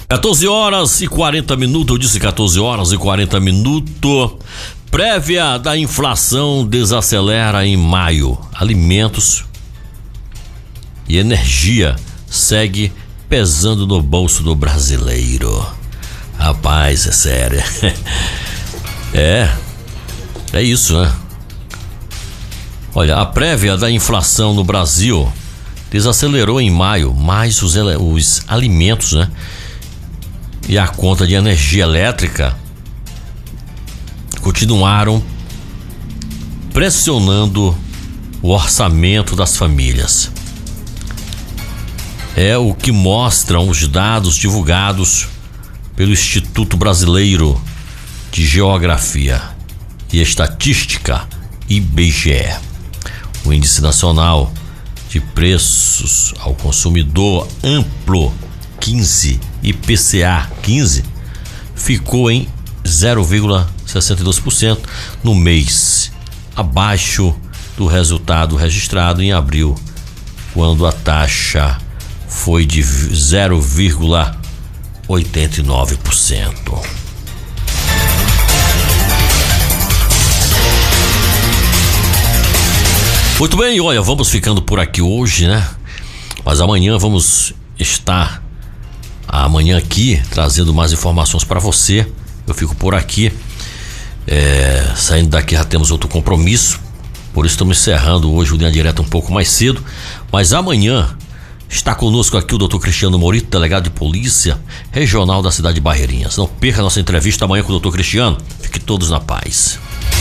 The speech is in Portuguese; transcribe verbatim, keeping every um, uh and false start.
quatorze horas e quarenta minutos, eu disse quatorze horas e quarenta minutos. Prévia da inflação desacelera em maio. Alimentos e energia segue pesando no bolso do brasileiro. Rapaz, é sério. É, é isso, né? Olha, a prévia da inflação no Brasil desacelerou em maio, mas os, os alimentos, né? E a conta de energia elétrica continuaram pressionando o orçamento das famílias. É o que mostram os dados divulgados pelo Instituto Brasileiro de Geografia e Estatística, I B G E. O Índice Nacional de Preços ao Consumidor Amplo quinze, I P C A quinze, ficou em zero vírgula sessenta e dois por cento no mês, abaixo do resultado registrado em abril, quando a taxa foi de zero vírgula oitenta e nove por cento. Muito bem, olha, vamos ficando por aqui hoje, né? Mas amanhã vamos estar amanhã aqui trazendo mais informações para você. Eu fico por aqui, é, saindo daqui já temos outro compromisso, por isso estamos encerrando hoje o Linha Direta um pouco mais cedo, mas amanhã está conosco aqui o doutor Cristiano Morito, delegado de polícia regional da cidade de Barreirinhas. Não perca a nossa entrevista amanhã com o doutor Cristiano. Fique todos na paz.